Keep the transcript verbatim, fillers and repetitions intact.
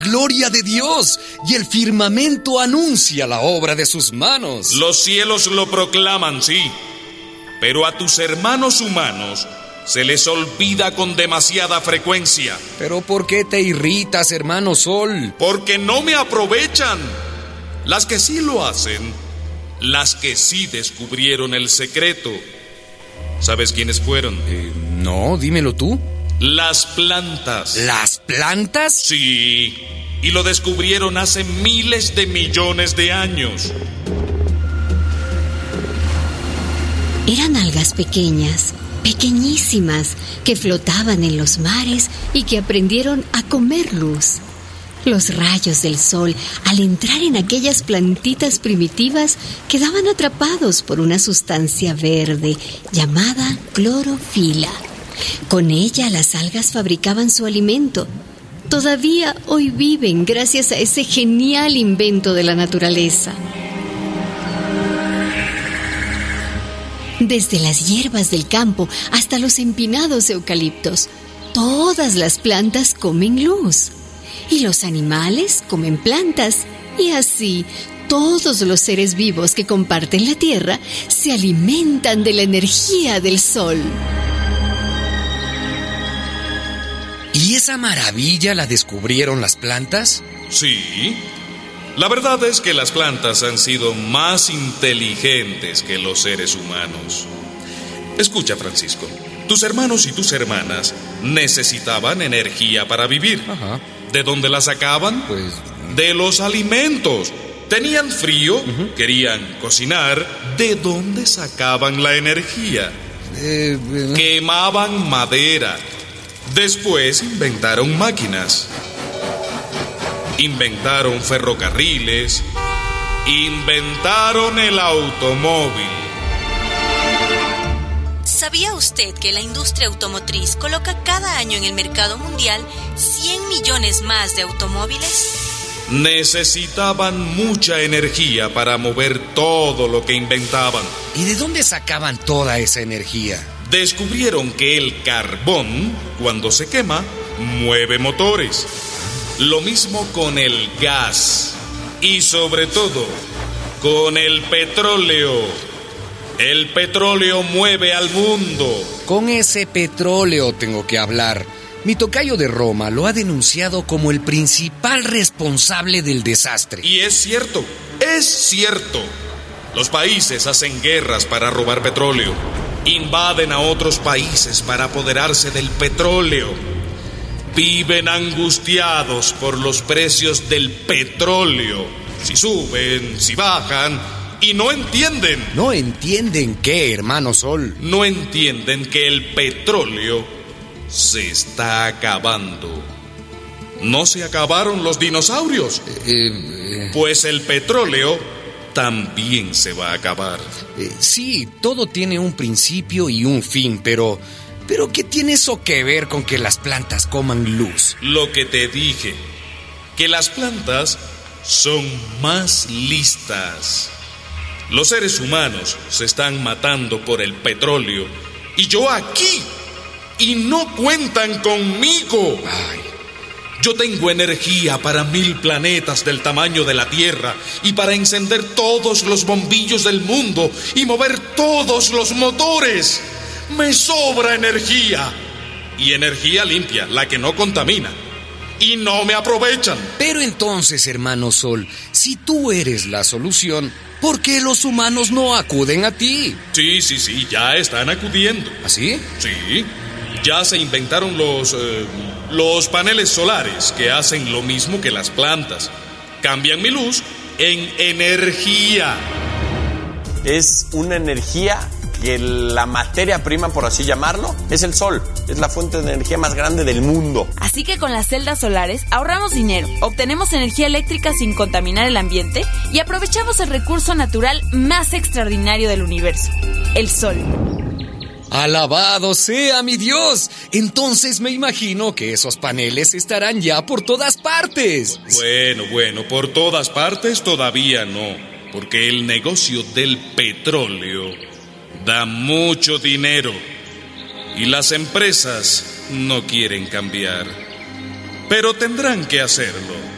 gloria de Dios, y el firmamento anuncia la obra de sus manos. Los cielos lo proclaman, sí, pero a tus hermanos humanos se les olvida con demasiada frecuencia. ¿Pero por qué te irritas, hermano Sol? Porque no me aprovechan. Las que sí lo hacen, las que sí descubrieron el secreto. ¿Sabes quiénes fueron? Eh, no, dímelo tú. Las plantas. ¿Las plantas? Sí, y lo descubrieron hace miles de millones de años. Eran algas pequeñas, pequeñísimas, que flotaban en los mares y que aprendieron a comer luz. Los rayos del sol, al entrar en aquellas plantitas primitivas, quedaban atrapados por una sustancia verde llamada clorofila. Con ella las algas fabricaban su alimento. Todavía hoy viven gracias a ese genial invento de la naturaleza. Desde las hierbas del campo hasta los empinados eucaliptos, todas las plantas comen luz. Y los animales comen plantas. Y así, todos los seres vivos que comparten la tierra se alimentan de la energía del sol. ¿Y esa maravilla la descubrieron las plantas? Sí. La verdad es que las plantas han sido más inteligentes que los seres humanos. Escucha, Francisco. Tus hermanos y tus hermanas necesitaban energía para vivir. Ajá. ¿De dónde la sacaban? Pues... de los alimentos. Tenían frío, uh-huh. Querían cocinar. ¿De dónde sacaban la energía? Eh, eh... Quemaban madera. Después inventaron máquinas. Inventaron ferrocarriles. Inventaron el automóvil. ¿Sabía usted que la industria automotriz coloca cada año en el mercado mundial cien millones más de automóviles? Necesitaban mucha energía para mover todo lo que inventaban. ¿Y de dónde sacaban toda esa energía? Descubrieron que el carbón, cuando se quema, mueve motores. Lo mismo con el gas. Y sobre todo, con el petróleo. El petróleo mueve al mundo. Con ese petróleo tengo que hablar. Mi tocayo de Roma lo ha denunciado como el principal responsable del desastre. Y es cierto, es cierto. Los países hacen guerras para robar petróleo. Invaden a otros países para apoderarse del petróleo. Viven angustiados por los precios del petróleo. Si suben, si bajan, y no entienden. ¿No entienden qué, hermano Sol? No entienden que el petróleo se está acabando. ¿No se acabaron los dinosaurios? Eh, eh... Pues el petróleo también se va a acabar. Eh, sí, todo tiene un principio y un fin, pero... ¿Pero qué tiene eso que ver con que las plantas coman luz? Lo que te dije, que las plantas son más listas. Los seres humanos se están matando por el petróleo y yo aquí, y no cuentan conmigo. Ay. Yo tengo energía para mil planetas del tamaño de la Tierra y para encender todos los bombillos del mundo y mover todos los motores. Me sobra energía. Y energía limpia, la que no contamina. Y no me aprovechan. Pero entonces, hermano Sol, si tú eres la solución, ¿por qué los humanos no acuden a ti? Sí, sí, sí, ya están acudiendo. ¿Así? Sí, ya se inventaron los, eh, los paneles solares que hacen lo mismo que las plantas. Cambian mi luz en energía. Es una energía que la materia prima, por así llamarlo, es el sol. Es la fuente de energía más grande del mundo. Así que con las celdas solares ahorramos dinero, obtenemos energía eléctrica sin contaminar el ambiente y aprovechamos el recurso natural más extraordinario del universo, el sol. ¡Alabado sea mi Dios! Entonces me imagino que esos paneles estarán ya por todas partes. Bueno, bueno, por todas partes todavía no, porque el negocio del petróleo da mucho dinero y las empresas no quieren cambiar, pero tendrán que hacerlo.